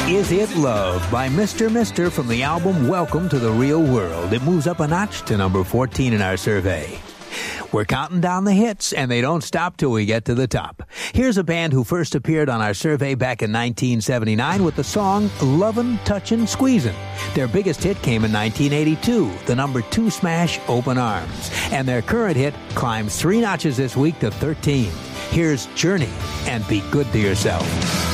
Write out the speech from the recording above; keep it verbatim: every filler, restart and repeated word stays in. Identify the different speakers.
Speaker 1: Is It Love by Mister Mister from the album Welcome to the Real World. It moves up a notch to number fourteen in our survey. We're counting down the hits, and they don't stop till we get to the top. Here's a band who first appeared on our survey back in nineteen seventy-nine with the song Lovin', Touchin', Squeezin'. Their biggest hit came in nineteen eighty-two, the number two smash Open Arms. And their current hit climbs three notches this week to thirteen. Here's Journey and Be Good to Yourself.